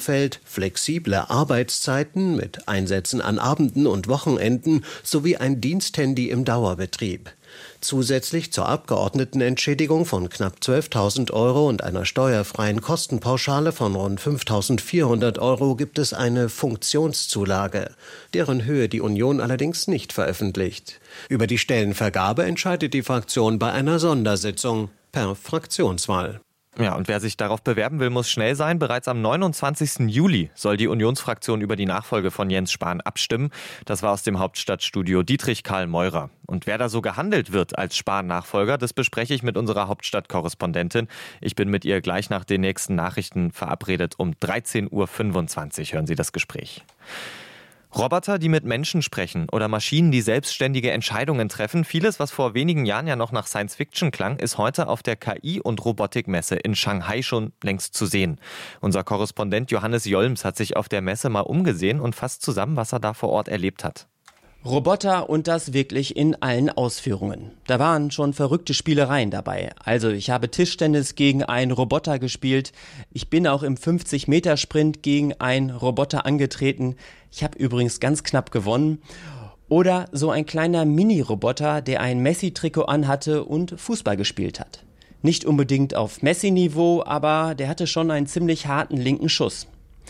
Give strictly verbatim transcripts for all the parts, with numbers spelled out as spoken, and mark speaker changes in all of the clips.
Speaker 1: Umfeld, flexible Arbeitszeiten mit Einsätzen an Abenden und Wochenenden sowie ein Diensthandy im Dauerbetrieb. Zusätzlich zur Abgeordnetenentschädigung von knapp zwölftausend Euro und einer steuerfreien Kostenpauschale von rund fünftausendvierhundert Euro gibt es eine Funktionszulage, deren Höhe die Union allerdings nicht veröffentlicht. Über die Stellenvergabe entscheidet die Fraktion bei einer Sondersitzung per Fraktionswahl.
Speaker 2: Ja, und wer sich darauf bewerben will, muss schnell sein. Bereits am neunundzwanzigsten Juli soll die Unionsfraktion über die Nachfolge von Jens Spahn abstimmen. Das war aus dem Hauptstadtstudio Dietrich Karl Meurer. Und wer da so gehandelt wird als Spahn-Nachfolger, das bespreche ich mit unserer Hauptstadtkorrespondentin. Ich bin mit ihr gleich nach den nächsten Nachrichten verabredet. Um dreizehn Uhr fünfundzwanzig hören Sie das Gespräch. Roboter, die mit Menschen sprechen oder Maschinen, die selbstständige Entscheidungen treffen. Vieles, was vor wenigen Jahren ja noch nach Science-Fiction klang, ist heute auf der K I- und Robotikmesse in Shanghai schon längst zu sehen. Unser Korrespondent Johannes Jolms hat sich auf der Messe mal umgesehen und fasst zusammen, was er da vor Ort erlebt hat.
Speaker 3: Roboter und das wirklich in allen Ausführungen. Da waren schon verrückte Spielereien dabei. Also ich habe Tischtennis gegen einen Roboter gespielt. Ich bin auch im fünfzig-Meter-Sprint gegen einen Roboter angetreten. Ich habe übrigens ganz knapp gewonnen. Oder so ein kleiner Mini-Roboter, der ein Messi-Trikot anhatte und Fußball gespielt hat. Nicht unbedingt auf Messi-Niveau, aber der hatte schon einen ziemlich harten linken Schuss.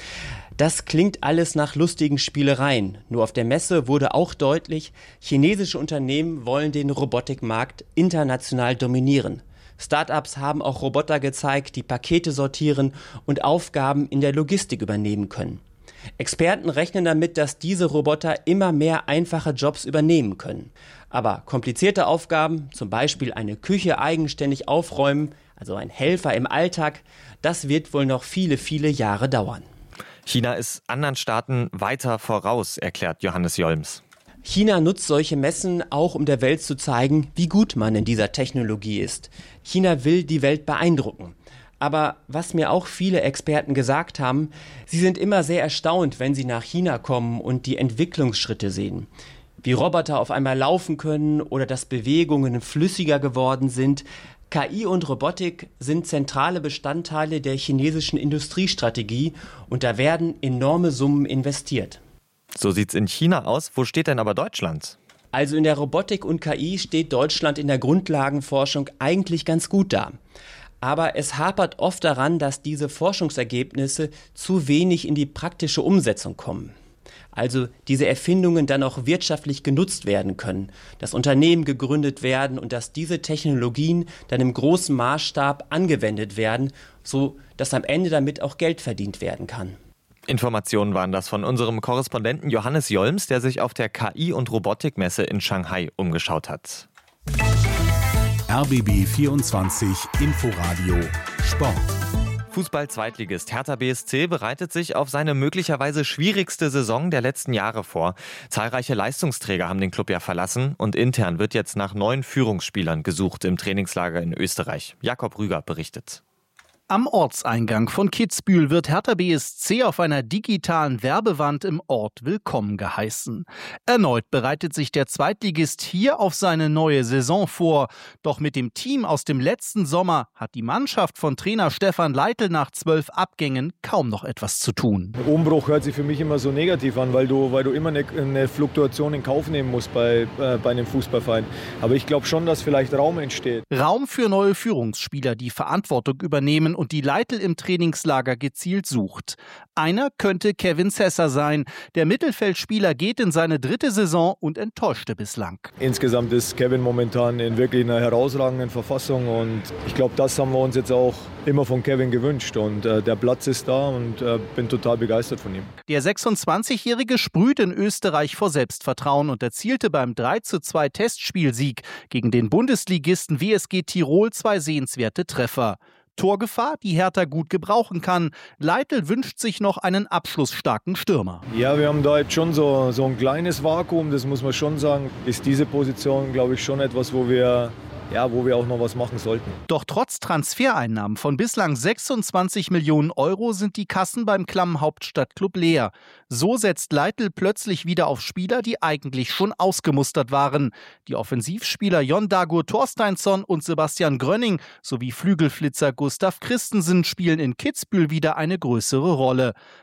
Speaker 3: Das klingt alles nach lustigen Spielereien. Nur auf der Messe wurde auch deutlich, chinesische Unternehmen wollen den Robotikmarkt international dominieren. Start-ups haben auch Roboter gezeigt, die Pakete sortieren und Aufgaben in der Logistik übernehmen können. Experten rechnen damit, dass diese Roboter immer mehr einfache Jobs übernehmen können. Aber komplizierte Aufgaben, zum Beispiel eine Küche eigenständig aufräumen, also ein Helfer im Alltag, das wird wohl noch viele, viele Jahre dauern.
Speaker 2: China ist anderen Staaten weiter voraus, erklärt Johannes Jolms.
Speaker 3: China nutzt solche Messen auch, um der Welt zu zeigen, wie gut man in dieser Technologie ist. China will die Welt beeindrucken. Aber was mir auch viele Experten gesagt haben, sie sind immer sehr erstaunt, wenn sie nach China kommen und die Entwicklungsschritte sehen. Wie Roboter auf einmal laufen können oder dass Bewegungen flüssiger geworden sind. K I und Robotik sind zentrale Bestandteile der chinesischen Industriestrategie und da werden enorme Summen investiert.
Speaker 2: So sieht's in China aus. Wo steht denn aber Deutschland?
Speaker 3: Also in der Robotik und K I steht Deutschland in der Grundlagenforschung eigentlich ganz gut da. Aber es hapert oft daran, dass diese Forschungsergebnisse zu wenig in die praktische Umsetzung kommen. Also diese Erfindungen dann auch wirtschaftlich genutzt werden können, dass Unternehmen gegründet werden und dass diese Technologien dann im großen Maßstab angewendet werden, so dass am Ende damit auch Geld verdient werden kann.
Speaker 2: Informationen waren das von unserem Korrespondenten Johannes Jolms, der sich auf der K I- und Robotikmesse in Shanghai umgeschaut hat.
Speaker 4: R B B vierundzwanzig Inforadio Sport.
Speaker 2: Fußball-Zweitligist Hertha B S C bereitet sich auf seine möglicherweise schwierigste Saison der letzten Jahre vor. Zahlreiche Leistungsträger haben den Club ja verlassen und intern wird jetzt nach neuen Führungsspielern gesucht im Trainingslager in Österreich. Jakob Rüger berichtet.
Speaker 5: Am Ortseingang von Kitzbühel wird Hertha B S C auf einer digitalen Werbewand im Ort willkommen geheißen. Erneut bereitet sich der Zweitligist hier auf seine neue Saison vor. Doch mit dem Team aus dem letzten Sommer hat die Mannschaft von Trainer Stefan Leitl nach zwölf Abgängen kaum noch etwas zu tun.
Speaker 6: Umbruch hört sich für mich immer so negativ an, weil du, weil du immer eine, eine Fluktuation in Kauf nehmen musst bei, äh, bei einem Fußballverein. Aber ich glaube schon, dass vielleicht Raum entsteht.
Speaker 5: Raum für neue Führungsspieler, die Verantwortung übernehmen und die Leitl im Trainingslager gezielt sucht. Einer könnte Kevin Sessa sein. Der Mittelfeldspieler geht in seine dritte Saison und enttäuschte bislang.
Speaker 6: Insgesamt ist Kevin momentan in wirklich einer herausragenden Verfassung und ich glaube, das haben wir uns jetzt auch immer von Kevin gewünscht und äh, der Platz ist da und äh, bin total begeistert von ihm.
Speaker 5: Der sechsundzwanzigjährige sprüht in Österreich vor Selbstvertrauen und erzielte beim drei zu zwei Testspielsieg gegen den Bundesligisten W S G Tirol zwei sehenswerte Treffer. Torgefahr, die Hertha gut gebrauchen kann. Leitl wünscht sich noch einen abschlussstarken Stürmer.
Speaker 6: Ja, wir haben da jetzt schon so, so ein kleines Vakuum, das muss man schon sagen. Ist diese Position, glaube ich, schon etwas, wo wir, ja, wo wir auch noch was machen sollten.
Speaker 5: Doch trotz Transfereinnahmen von bislang sechsundzwanzig Millionen Euro sind die Kassen beim klammen Hauptstadtklub leer. So setzt Leitl plötzlich wieder auf Spieler, die eigentlich schon ausgemustert waren. Die Offensivspieler Jon Dagur Thorsteinsson und Sebastian Grönning sowie Flügelflitzer Gustav Christensen spielen in Kitzbühel wieder eine größere Rolle.